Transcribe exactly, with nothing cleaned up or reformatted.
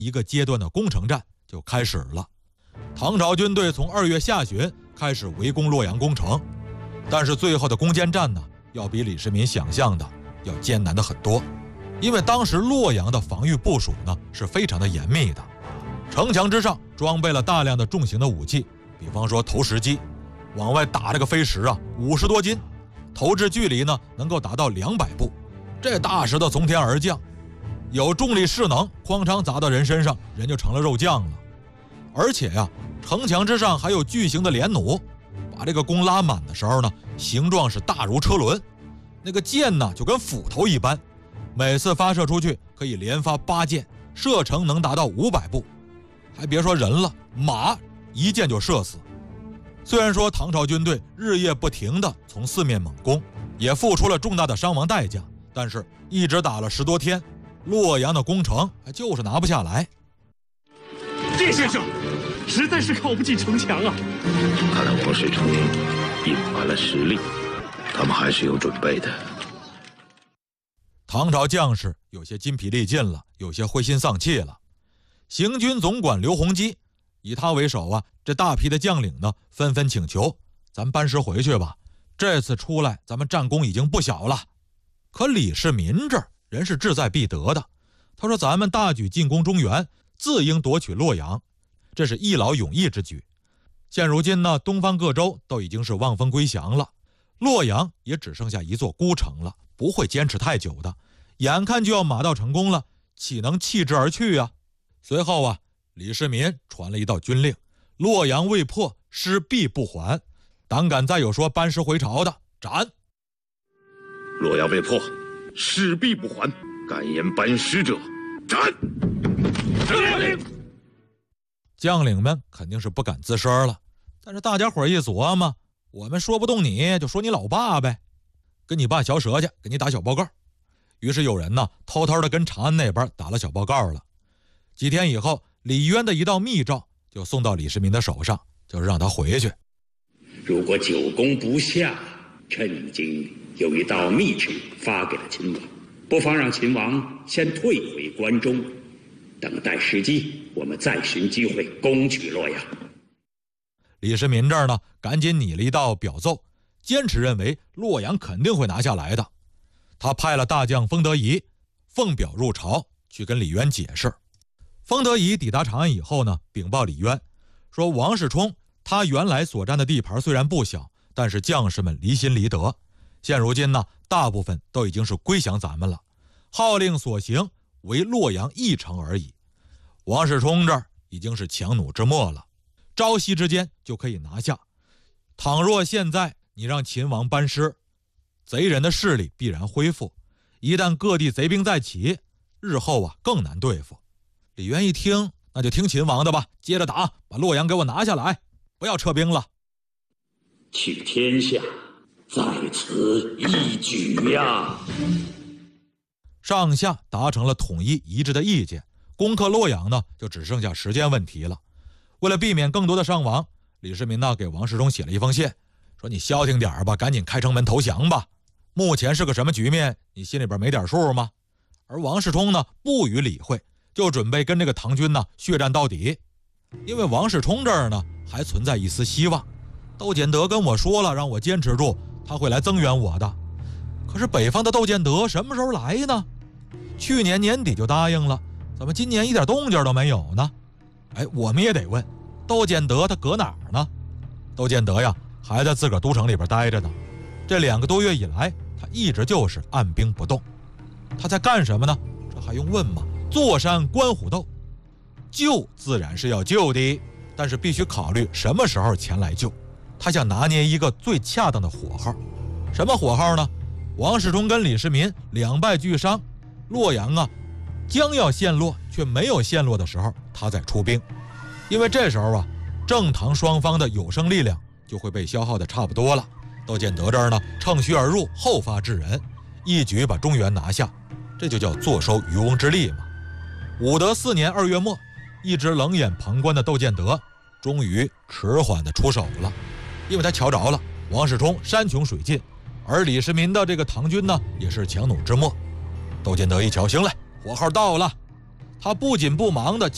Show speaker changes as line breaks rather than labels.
一个阶段的攻城战就开始了。唐朝军队从二月下旬开始围攻洛阳攻城，但是最后的攻坚战呢，要比李世民想象的要艰难的很多。因为当时洛阳的防御部署呢是非常的严密的，城墙之上装备了大量的重型的武器，比方说投石机，往外打这个飞石啊，五十多斤，投掷距离呢能够达到两百步。这大石头从天而降，有重力势能，哐当砸到人身上，人就成了肉酱了。而且呀、啊，城墙之上还有巨型的连弩，把这个弓拉满的时候呢，形状是大如车轮，那个箭呢就跟斧头一般，每次发射出去可以连发八箭，射程能达到五百步。还别说人了，马一箭就射死。虽然说唐朝军队日夜不停地从四面猛攻，也付出了重大的伤亡代价，但是一直打了十多天，洛阳的攻城还就是拿不下来。
叶先生，实在是靠不进城墙啊！
看来王世充隐瞒了实力，他们还是有准备的。
唐朝将士有些筋疲力尽了，有些灰心丧气了。行军总管刘洪基以他为首啊，这大批的将领呢纷纷请求，咱班师回去吧，这次出来咱们战功已经不小了。可李世民这儿人是志在必得的，他说咱们大举进攻中原，自应夺取洛阳，这是一劳永逸之举。现如今呢，东方各州都已经是望风归降了，洛阳也只剩下一座孤城了，不会坚持太久的，眼看就要马到成功了，岂能弃之而去啊？随后啊，李世民传了一道军令，洛阳未破，师必不还，胆敢再有说班师回朝的，斩。
洛阳未破，师必不还，敢言班师者，斩。
令。
将领们肯定是不敢吱声了，但是大家伙一琢磨，我们说不动你就说你老爸呗，跟你爸嚼舌去，给你打小报告。于是有人呢偷偷的跟长安那边打了小报告了。几天以后，李渊的一道密诏就送到李世民的手上，就是让他回去。
如果久攻不下，臣已经有一道密旨发给了秦王，不妨让秦王先退回关中，等待时机，我们再寻机会攻取洛阳。
李世民这儿呢，赶紧拟了一道表奏，坚持认为洛阳肯定会拿下来的。他派了大将封德仪奉表入朝，去跟李渊解释。封德仪抵达长安以后呢，禀报李渊说，王世充他原来所占的地盘虽然不小，但是将士们离心离德，现如今呢，大部分都已经是归降咱们了，号令所行为洛阳一城而已。王世充这儿已经是强弩之末了，朝夕之间就可以拿下。倘若现在你让秦王班师，贼人的势力必然恢复，一旦各地贼兵再起，日后啊更难对付。李渊一听，那就听秦王的吧，接着打，把洛阳给我拿下来，不要撤兵了。
取天下在此一举呀！
上下达成了统一一致的意见，攻克洛阳呢，就只剩下时间问题了。为了避免更多的伤亡，李世民呢给王世充写了一封信，说你消停点吧，赶紧开城门投降吧。目前是个什么局面，你心里边没点数吗？而王世充呢不予理会，就准备跟这个唐军呢血战到底。因为王世充这儿呢还存在一丝希望，窦建德跟我说了，让我坚持住，他会来增援我的。可是北方的窦建德什么时候来呢？去年年底就答应了，怎么今年一点动静都没有呢？哎，我们也得问，窦建德他搁哪儿呢？窦建德呀还在自个儿都城里边待着呢，这两个多月以来他一直就是按兵不动。他在干什么呢？这还用问吗？坐山观虎斗。救自然是要救的，但是必须考虑什么时候前来救。他想拿捏一个最恰当的火候。什么火候呢？王世充跟李世民两败俱伤，洛阳啊将要陷落却没有陷落的时候，他再出兵。因为这时候啊正唐双方的有生力量就会被消耗的差不多了。窦建德这儿呢乘虚而入，后发制人，一举把中原拿下，这就叫坐收渔翁之利嘛。武德四年二月末，一直冷眼旁观的窦建德终于迟缓的出手了。因为他瞧着了王世充山穷水尽，而李世民的这个唐军呢也是强弩之末。窦建德一瞧，行嘞，火候到了，他不紧不忙的